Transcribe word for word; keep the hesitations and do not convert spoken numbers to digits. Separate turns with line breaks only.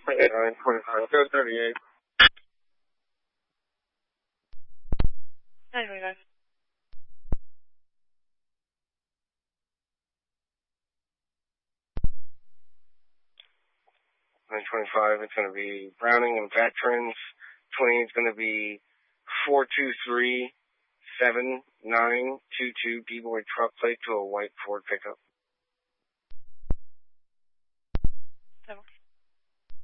nine twenty-five, go thirty-eight.
nine twenty-five.
nine twenty-five, it's going to be Browning and Veterans. twenty-eight is going to be four two three seven nine two two D-Boy truck plate to a white Ford pickup.